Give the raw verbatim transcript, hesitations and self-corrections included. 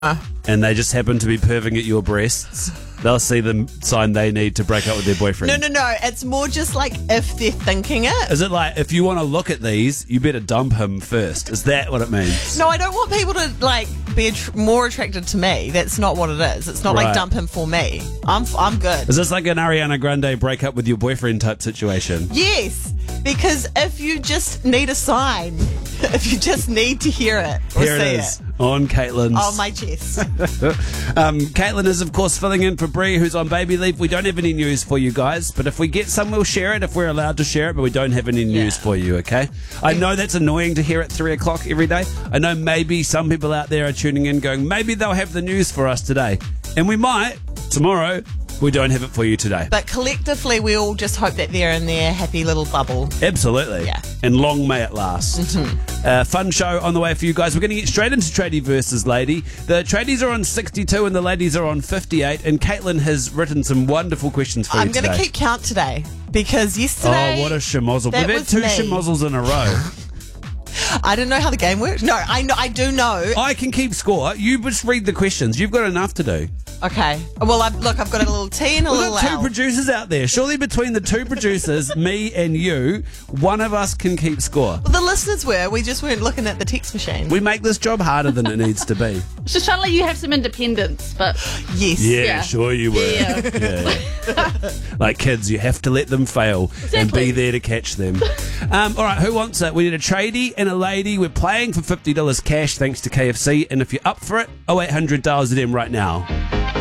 and they just happen to be perving at your breasts, they'll see the sign they need to break up with their boyfriend. No, no, no. It's more just like if they're thinking it. Is it like, if you want to look at these, you better dump him first? Is that what it means? No, I don't want people to like be att- more attracted to me. That's not what it is. It's not Right. like dump him for me. I'm I'm good. Is this like an Ariana Grande break up with your boyfriend type situation? Yes, because if you just need a sign, if you just need to hear it or Here see it is on Caitlin's. on my chest. um, Caitlin is, of course, filling in for Bree, who's on baby leave. We don't have any news for you guys, but if we get some, we'll share it if we're allowed to share it, but we don't have any news Yeah. for you, okay? I know that's annoying to hear at three o'clock every day. I know maybe some people out there are tuning in going, maybe they'll have the news for us today. And we might tomorrow. We don't have it for you today. But collectively, we all just hope that they're in their happy little bubble. Absolutely. Yeah. And long may it last. Mm-hmm. Uh, fun show on the way for you guys. We're going to get straight into Tradie versus Lady. The tradies are on sixty-two and the ladies are on fifty-eight. And Caitlin has written some wonderful questions for I'm you going today. to keep count today because yesterday. Oh, what a shamozzle. that We've had was two me. shamozzles in a row. I didn't know how the game worked. No, I know. I do know. I can keep score. You just read the questions. You've got enough to do. Okay. Well, I've, look, I've got a little T and a We've little got two L. producers out there. Surely between the two producers, me and you, one of us can keep score. Well, the listeners were. We just weren't looking at the text machine. We make this job harder than it needs to be. Just trying to let you have some independence, but Yes. Yeah, Yeah. sure you were. Yeah. Yeah, yeah. Like kids, you have to let them fail and Exactly. be there to catch them. Um, all right, who wants it? We need a tradie and a lady. We're playing for fifty dollars cash thanks to K F C. And if you're up for it, oh eight hundred dial Z M right now.